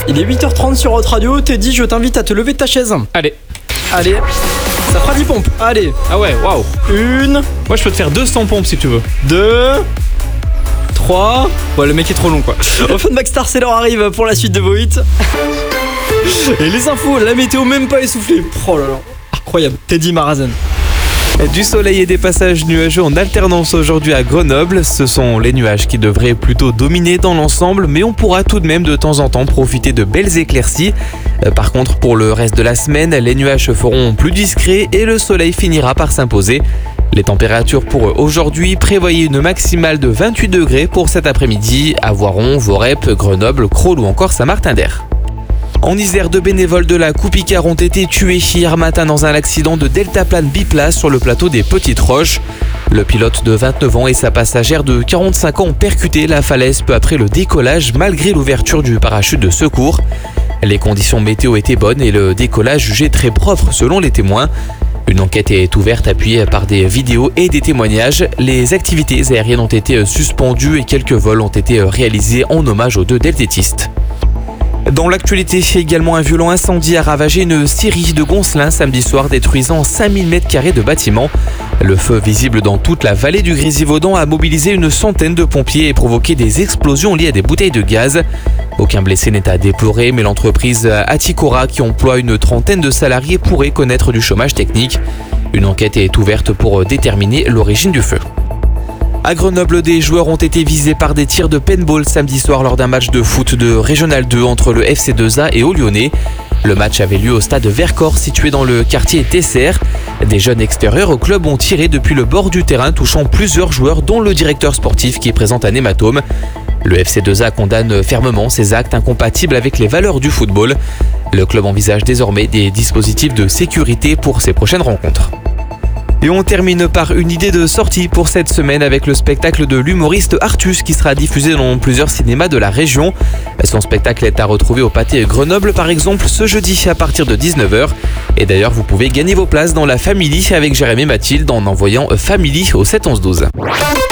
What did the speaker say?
Il est 8h30 sur Hot Radio. Teddy, je t'invite à te lever de ta chaise. Allez, Ça fera 10 pompes. Allez, ah ouais, waouh. 1, Moi je peux te faire 200 pompes si tu veux. 2, 3. Ouais, le mec est trop long quoi. Au fun Maxstar, c'est l'heure arrive pour la suite de vos hits. Et les infos, la météo même pas essoufflée. Oh là là, incroyable. Teddy Marazen. Du soleil et des passages nuageux en alternance aujourd'hui à Grenoble. Ce sont les nuages qui devraient plutôt dominer dans l'ensemble, mais on pourra tout de même de temps en temps profiter de belles éclaircies. Par contre, pour le reste de la semaine, les nuages se feront plus discrets et le soleil finira par s'imposer. Les températures pour aujourd'hui, prévoyez une maximale de 28 degrés pour cet après-midi à Voiron, Vorep, Grenoble, Crolles ou encore Saint-Martin-d'Air. En Isère, 2 bénévoles de la Coupe-Icare ont été tués hier matin dans un accident de deltaplane biplace sur le plateau des Petites Roches. Le pilote de 29 ans et sa passagère de 45 ans ont percuté la falaise peu après le décollage malgré l'ouverture du parachute de secours. Les conditions météo étaient bonnes et le décollage jugé très propre selon les témoins. Une enquête est ouverte appuyée par des vidéos et des témoignages. Les activités aériennes ont été suspendues et quelques vols ont été réalisés en hommage aux 2 deltétistes. Dans l'actualité, également un violent incendie a ravagé une scierie de Goncelin samedi soir, détruisant 5000 m² de bâtiments. Le feu, visible dans toute la vallée du Grésivaudan, a mobilisé une centaine de pompiers et provoqué des explosions liées à des bouteilles de gaz. Aucun blessé n'est à déplorer, mais l'entreprise Aticora, qui emploie une trentaine de salariés, pourrait connaître du chômage technique. Une enquête est ouverte pour déterminer l'origine du feu. À Grenoble, des joueurs ont été visés par des tirs de paintball samedi soir lors d'un match de foot de Régional 2 entre le FC2A et Haut-Lyonnais. Le match avait lieu au stade Vercors situé dans le quartier Tesser. Des jeunes extérieurs au club ont tiré depuis le bord du terrain, touchant plusieurs joueurs dont le directeur sportif qui présente un hématome. Le FC2A condamne fermement ces actes incompatibles avec les valeurs du football. Le club envisage désormais des dispositifs de sécurité pour ses prochaines rencontres. Et on termine par une idée de sortie pour cette semaine avec le spectacle de l'humoriste Artus qui sera diffusé dans plusieurs cinémas de la région. Son spectacle est à retrouver au Pâté Grenoble par exemple ce jeudi à partir de 19h. Et d'ailleurs vous pouvez gagner vos places dans la Family avec Jérémy et Mathilde en envoyant Family au 7 11 12.